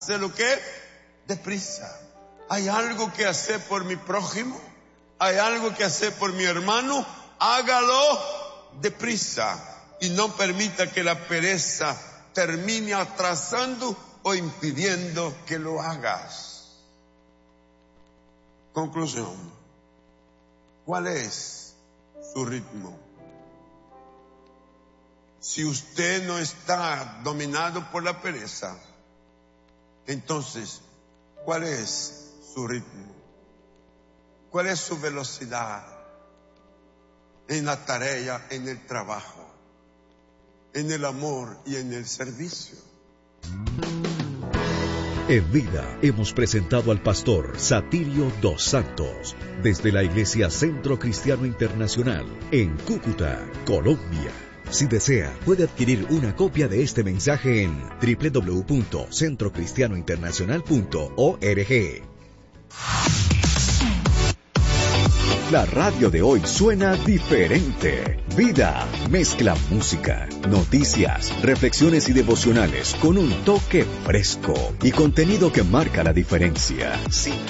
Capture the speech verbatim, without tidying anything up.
¿Hacer lo que? Deprisa. ¿Hay algo que hacer por mi prójimo? ¿Hay algo que hacer por mi hermano? Hágalo deprisa y no permita que la pereza termine atrasando o impidiendo que lo hagas. Conclusión. ¿Cuál es su ritmo? Si usted no está dominado por la pereza, entonces, ¿cuál es su ritmo? ¿Cuál es su velocidad en la tarea, en el trabajo, en el amor y en el servicio? En vida hemos presentado al pastor Satirio dos Santos desde la Iglesia Centro Cristiano Internacional en Cúcuta, Colombia. Si desea, puede adquirir una copia de este mensaje en doble u doble u doble u punto centro cristiano internacional punto org. La radio de hoy suena diferente. Vida mezcla música, noticias, reflexiones y devocionales con un toque fresco y contenido que marca la diferencia. Sintoniza